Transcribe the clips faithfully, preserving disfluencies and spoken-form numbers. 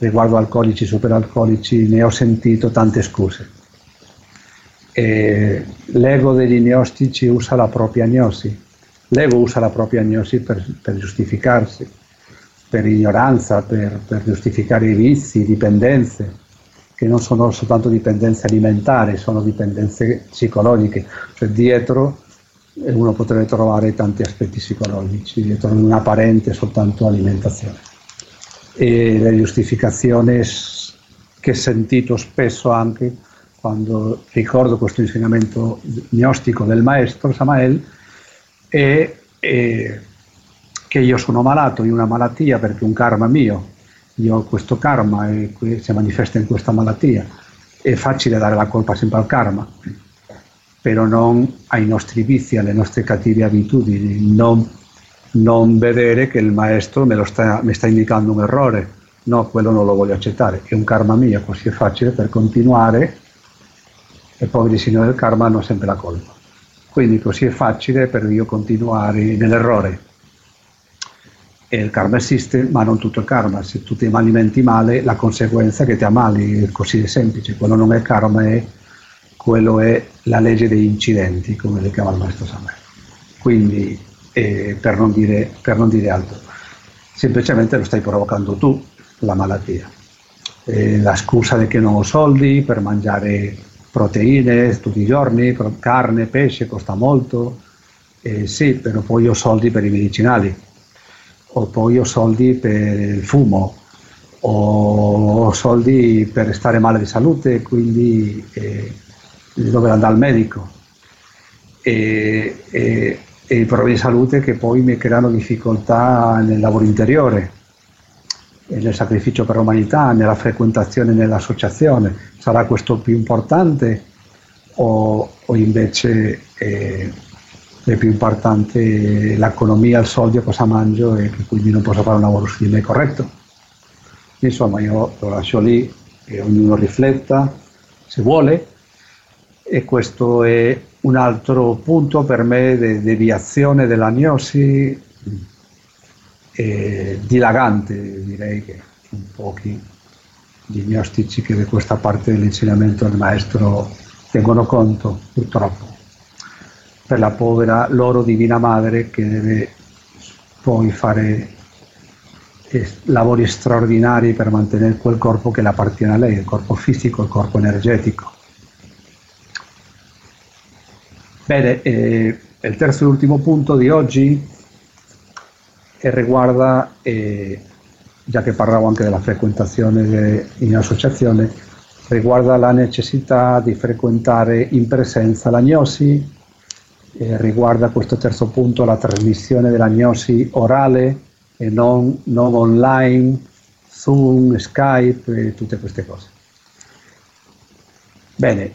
riguardo alcolici, superalcolici, ne ho sentito tante scuse. E l'ego degli gnostici usa la propria gnosi, l'ego usa la propria gnosi per, per giustificarsi, per ignoranza, per, per giustificare i vizi, dipendenze, che non sono soltanto dipendenze alimentari, sono dipendenze psicologiche, cioè dietro uno potrebbe trovare tanti aspetti psicologici, dietro un'apparente soltanto alimentazione. E le giustificazioni che ho sentito spesso anche quando ricordo questo insegnamento gnostico del maestro Samael è, è che io sono malato di una malattia perché è un karma mio, io ho questo karma e si manifesta in questa malattia. È facile dare la colpa sempre al karma, però non ai nostri vizi, alle nostre cattive abitudini, non, non vedere che il maestro me lo sta, mi sta indicando un errore, no, quello non lo voglio accettare, è un karma mio, così è facile per continuare, e poveri signori del karma hanno sempre la colpa, quindi così è facile per io continuare nell'errore. E il karma esiste, ma non tutto il karma. Se tu ti alimenti male, la conseguenza è che ti ammali, è così semplice. Quello non è karma, è, quello è la legge degli incidenti, come le chiama il maestro Samael. Quindi, eh, per, non dire, per non dire altro, semplicemente lo stai provocando tu, la malattia. Eh, la scusa di che non ho soldi per mangiare proteine tutti i giorni, carne, pesce, costa molto. Eh, sì, però poi ho soldi per i medicinali, o poi ho soldi per il fumo, o ho soldi per stare male di salute, quindi eh, dove andare al medico, e, e, e i problemi di salute che poi mi creano difficoltà nel lavoro interiore, nel sacrificio per l'umanità, nella frequentazione, nell'associazione. Sarà questo più importante o, o invece eh, è più importante l'economia, il soldo, cosa mangio e che quindi non posso fare un lavoro su di me corretto? Insomma, io lo lascio lì e ognuno rifletta se vuole, e questo è un altro punto per me di deviazione della gnosi, eh, dilagante, direi che un pochi di gnostici che di questa parte dell'insegnamento del maestro tengono conto, purtroppo, per la povera loro divina madre che deve poi fare eh, lavori straordinari per mantenere quel corpo che le appartiene a lei, il corpo fisico, il corpo energetico. Bene, eh, il terzo e ultimo punto di oggi eh, riguarda, eh, già che parlavo anche della frequentazione de, in associazione, riguarda la necessità di frequentare in presenza la gnosi. Eh, riguarda questo terzo punto la trasmissione della gnosi orale e non, non online, Zoom, Skype e tutte queste cose. Bene,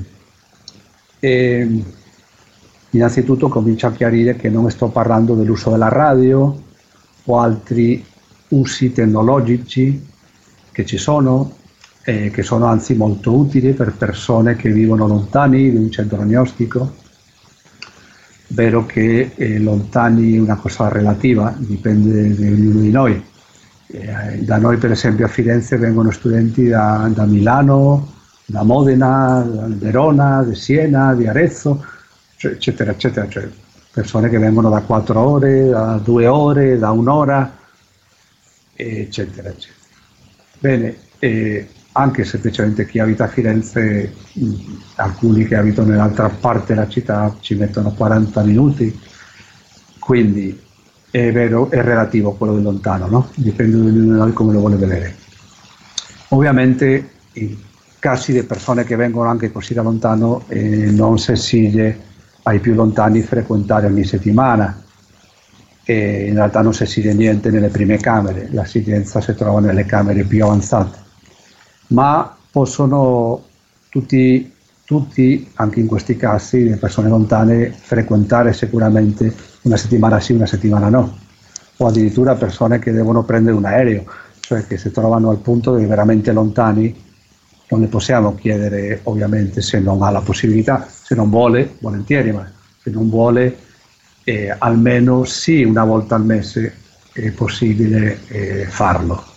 eh, innanzitutto comincio a chiarire che non sto parlando dell'uso della radio o altri usi tecnologici che ci sono, eh, che sono anzi molto utili per persone che vivono lontani di un centro gnostico. Vero che eh, lontani è una cosa relativa, dipende da ognuno di noi. Eh, da noi per esempio a Firenze vengono studenti da, da Milano, da Modena, da Verona, di Siena, di Arezzo, cioè, eccetera, eccetera, cioè persone che vengono da quattro ore, da due ore, da un'ora, eccetera, eccetera. Bene, eh, anche semplicemente chi abita a Firenze, mh, alcuni che abitano nell'altra parte della città ci mettono quaranta minuti, quindi è vero, è relativo quello del lontano, no? Dipende di noi come lo vuole vedere. Ovviamente in casi di persone che vengono anche così da lontano eh, non si esige ai più lontani frequentare ogni settimana, e in realtà non si esige niente nelle prime camere, l'esigenza si trova nelle camere più avanzate. Ma possono tutti, tutti, anche in questi casi, le persone lontane, frequentare sicuramente una settimana sì, una settimana no, o addirittura persone che devono prendere un aereo, cioè che si trovano al punto di veramente lontani. Non le possiamo chiedere, ovviamente, se non ha la possibilità, se non vuole, volentieri, ma se non vuole, eh, almeno sì, una volta al mese è possibile eh, farlo.